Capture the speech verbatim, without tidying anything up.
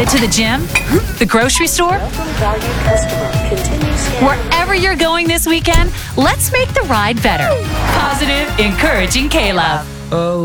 Headed to the gym? The grocery store? Wherever you're going this weekend, let's make the ride better. Positive, encouraging K-Love. Oh.